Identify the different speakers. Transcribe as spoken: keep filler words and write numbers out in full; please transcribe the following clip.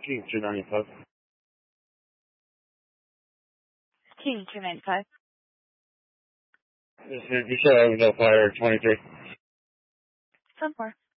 Speaker 1: King two ninety-five.
Speaker 2: King two ninety-five.
Speaker 1: You said I was up fire twenty-three.
Speaker 2: ten four.